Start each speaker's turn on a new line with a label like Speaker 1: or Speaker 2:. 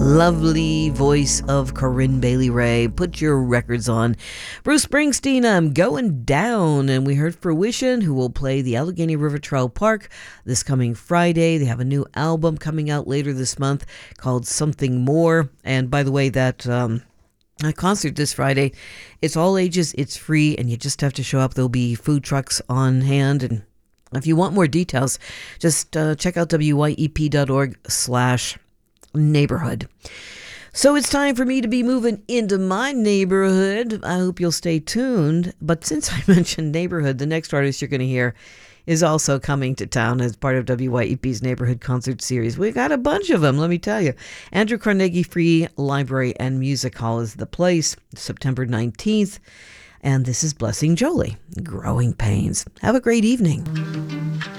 Speaker 1: lovely voice of Corinne Bailey Rae. Put your records on. Bruce Springsteen, I'm Going Down. And we heard Fruition, who will play the Allegheny River Trail Park this coming Friday. They have a new album coming out later this month called Something More. And by the way, that concert this Friday, it's all ages, it's free, and you just have to show up. There'll be food trucks on hand. And if you want more details, just check out wyep.org/neighborhood. So it's time for me to be moving into my neighborhood. I hope you'll stay tuned. But since I mentioned neighborhood, the next artist you're going to hear is also coming to town as part of WYEP's Neighborhood Concert Series. We got a bunch of them, let me tell you. Andrew Carnegie Free Library and Music Hall is the place, September 19th. And this is Blessing Jolie, Growing Pains. Have a great evening.